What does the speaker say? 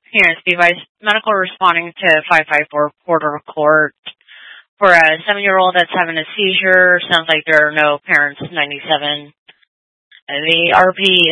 Here is device medical responding to 554 Porter Court for a 7-year-old that's having a seizure. Sounds like there are no parents. 97. The RP